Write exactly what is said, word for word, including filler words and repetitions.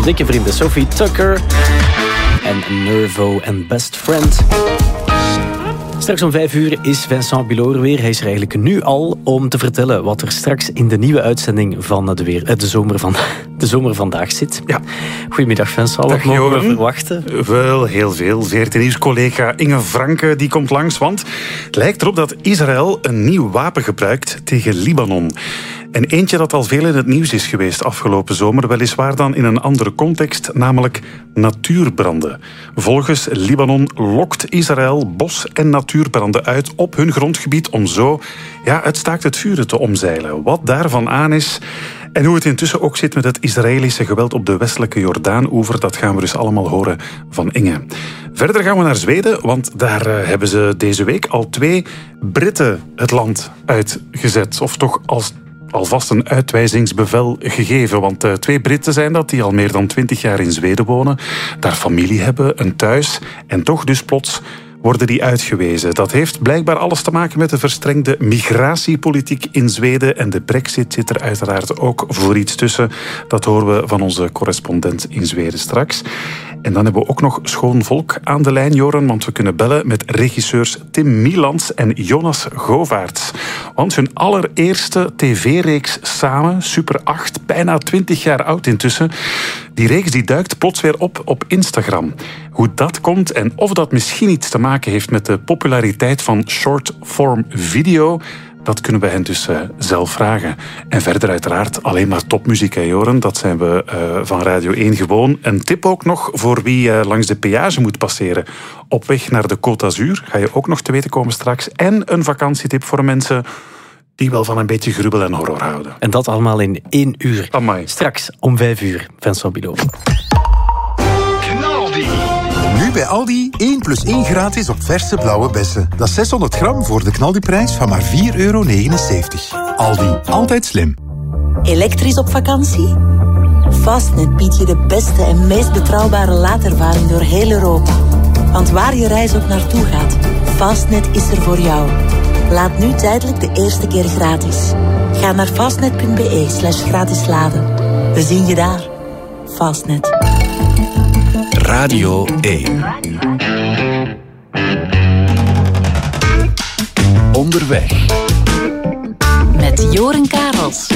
dikke vrienden Sophie Tucker en Nervo en Best Friend. Straks om vijf uur is Vincent Biloor weer. Hij is er eigenlijk nu al om te vertellen wat er straks in de nieuwe uitzending van de, weer, de, zomer, van, de zomer vandaag zit. Ja. Goedemiddag Vincent, wat mogen we verwachten? Wel, heel veel. V R T Nieuws-collega Inge Franke die komt langs, want het lijkt erop dat Israël een nieuw wapen gebruikt tegen Libanon. En eentje dat al veel in het nieuws is geweest afgelopen zomer, weliswaar dan in een andere context, namelijk natuurbranden. Volgens Libanon lokt Israël bos- en natuurbranden uit op hun grondgebied om zo ja, het staakt het vuren te omzeilen. Wat daarvan aan is en hoe het intussen ook zit met het Israëlische geweld op de westelijke Jordaan-oever, dat gaan we dus allemaal horen van Inge. Verder gaan we naar Zweden, want daar uh, hebben ze deze week al twee Britten het land uitgezet. Of toch als alvast een uitwijzingsbevel gegeven. Want uh, twee Britten zijn dat, die al meer dan twintig jaar in Zweden wonen, daar familie hebben, een thuis, en toch dus plots worden die uitgewezen. Dat heeft blijkbaar alles te maken met de verstrengde migratiepolitiek in Zweden. En de brexit zit er uiteraard ook voor iets tussen. Dat horen we van onze correspondent in Zweden straks. En dan hebben we ook nog schoon volk aan de lijn, Joren, want we kunnen bellen met regisseurs Tim Mielans en Jonas Govaerts. Want hun allereerste tv-reeks samen, Super acht, bijna twintig jaar oud intussen, die reeks die duikt plots weer op op Instagram. Hoe dat komt en of dat misschien iets te maken heeft met de populariteit van short-form video, dat kunnen we hen dus uh, zelf vragen. En verder uiteraard alleen maar topmuziek, hè, Joren. Dat zijn we uh, van Radio één gewoon. Een tip ook nog voor wie uh, langs de peage moet passeren. Op weg naar de Côte d'Azur ga je ook nog te weten komen straks. En een vakantietip voor mensen die wel van een beetje gruwel en horror houden. En dat allemaal in één uur. Amai. Straks om vijf uur, Vincent Biloor. Nu bij Aldi één plus één gratis op verse blauwe bessen. Dat is zeshonderd gram voor de knaldiprijs van maar vier euro negenenzeventig. Aldi, altijd slim. Elektrisch op vakantie? Fastnet biedt je de beste en meest betrouwbare laadervaring door heel Europa. Want waar je reis ook naartoe gaat, Fastnet is er voor jou. Laat nu tijdelijk de eerste keer gratis. Ga naar fastnet punt b e slash gratis laden. We zien je daar. Fastnet. Radio één. Onderweg. Met Joren Karels.